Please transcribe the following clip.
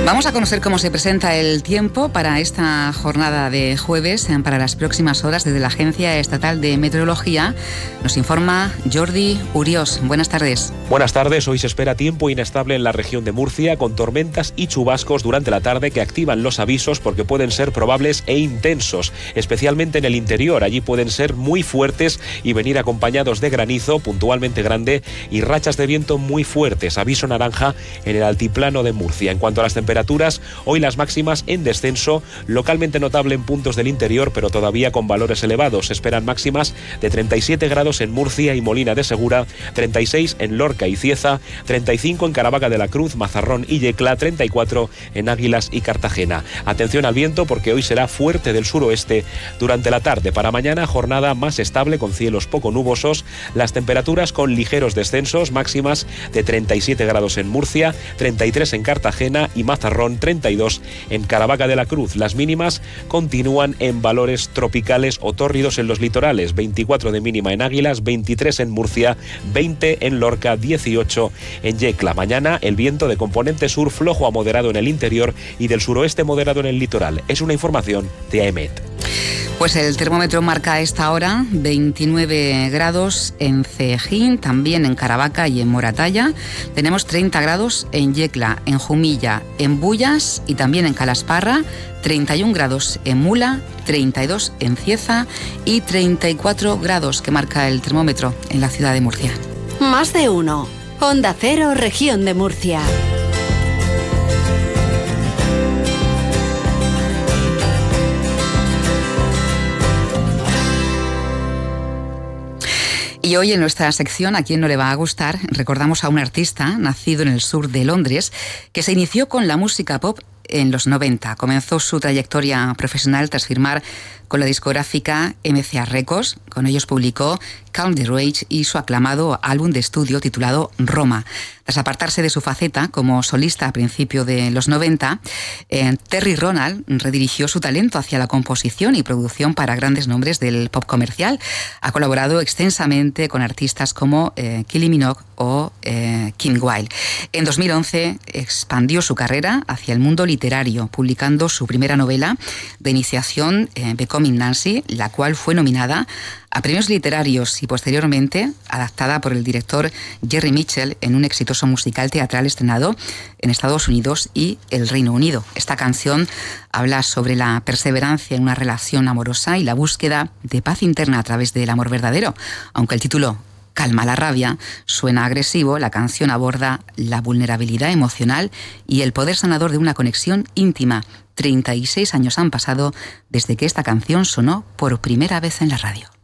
Vamos a conocer cómo se presenta el tiempo para esta jornada de jueves, para las próximas horas, desde la Agencia Estatal de Meteorología. Nos informa Jordi Uriós. Buenas tardes. Buenas tardes. Hoy se espera tiempo inestable en la región de Murcia, con tormentas y chubascos durante la tarde que activan los avisos porque pueden ser probables e intensos, especialmente en el interior. Allí pueden ser muy fuertes y venir acompañados de granizo puntualmente grande y rachas de viento muy fuertes. Aviso naranja en el altiplano de Murcia. En cuanto a las temperaturas, hoy las máximas en descenso, localmente notable en puntos del interior, pero todavía con valores elevados. Se esperan máximas de 37 grados en Murcia y Molina de Segura, 36 en Lorca y Cieza, 35 en Caravaca de la Cruz, Mazarrón y Yecla, 34 en Águilas y Cartagena. Atención al viento porque hoy será fuerte del suroeste durante la tarde. Para mañana, jornada más estable con cielos poco nubosos, las temperaturas con ligeros descensos, máximas de 37 grados en Murcia, 33 en Cartagena y Mazarrón, 32 en Caravaca de la Cruz. Las mínimas continúan en valores tropicales o tórridos en los litorales, 24 de mínima en Águilas, 23 en Murcia, 20 en Lorca, 18 en Yecla. Mañana el viento de componente sur flojo a moderado en el interior y del suroeste moderado en el litoral. Es una información de AEMET. Pues el termómetro marca a esta hora 29 grados en Cejín, también en Caravaca y en Moratalla. Tenemos 30 grados en Yecla, en Jumilla, en Bullas y también en Calasparra. 31 grados en Mula, 32 en Cieza y 34 grados que marca el termómetro en la ciudad de Murcia. Más de uno. Onda Cero, región de Murcia. Y hoy en nuestra sección, ¿a quién no le va a gustar?, recordamos a un artista nacido en el sur de Londres que se inició con la música pop en los 90. Comenzó su trayectoria profesional tras firmar con la discográfica MCA Records. Con ellos publicó Calm the Rage y su aclamado álbum de estudio titulado Roma. Tras apartarse de su faceta como solista a principios de los 90, Terry Ronald redirigió su talento hacia la composición y producción para grandes nombres del pop comercial. Ha colaborado extensamente con artistas como Kylie Minogue o Kim Wilde. En 2011 expandió su carrera hacia el mundo literario, publicando su primera novela de iniciación, Becoming Nancy, la cual fue nominada a premios literarios y posteriormente adaptada por el director Jerry Mitchell en un exitoso musical teatral estrenado en Estados Unidos y el Reino Unido. Esta canción habla sobre la perseverancia en una relación amorosa y la búsqueda de paz interna a través del amor verdadero. Aunque el título Calma la rabia suena agresivo, la canción aborda la vulnerabilidad emocional y el poder sanador de una conexión íntima. 36 años han pasado desde que esta canción sonó por primera vez en la radio.